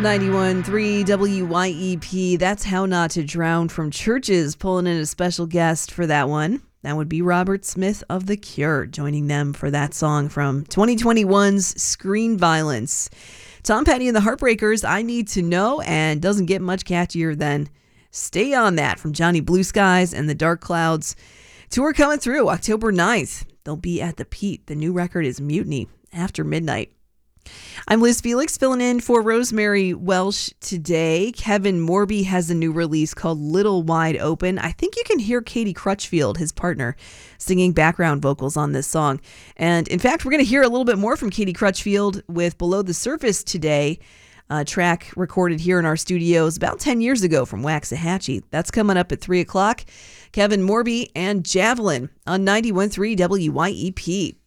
91.3 WYEP. That's How Not to Drown from Churches, pulling in a special guest for that one. That would be Robert Smith of The Cure, joining them for that song from 2021's Screen Violence. Tom Petty and the Heartbreakers, I Need to Know, and doesn't get much catchier than Stay On That from Johnny Blue Skies and the Dark Clouds. Tour coming through October 9th. They'll be at the Pete. The new record is Mutiny, After Midnight. I'm Liz Felix, filling in for Rosemary Welsh today. Kevin Morby has a new release called Little Wide Open. I think you can hear Katie Crutchfield, his partner, singing background vocals on this song. And in fact, we're going to hear a little bit more from Katie Crutchfield with Below the Surface today, a track recorded here in our studios about 10 years ago from Waxahachie. That's coming up at 3 o'clock. Kevin Morby and Javelin on 91.3 WYEP.